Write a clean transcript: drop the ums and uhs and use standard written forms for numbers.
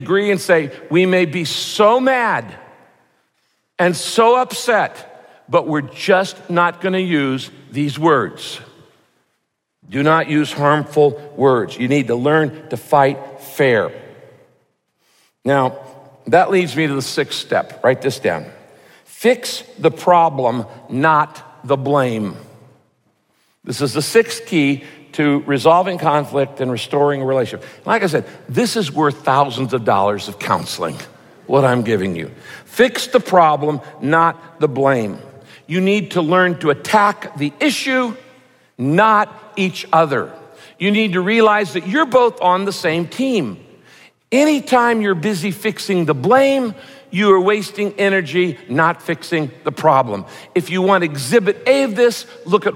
agree and say, we may be so mad and so upset, but we're just not going to use these words. Do not use harmful words. You need to learn to fight fair. Now, that leads me to the sixth step. Write this down. Fix the problem, not the blame. This is the sixth key to resolving conflict and restoring a relationship. Like I said, this is worth thousands of dollars of counseling, what I'm giving you. Fix the problem, not the blame. You need to learn to attack the issue, not each other. You need to realize that you're both on the same team. Anytime you're busy fixing the blame, you are wasting energy not fixing the problem. If you want exhibit A of this, look at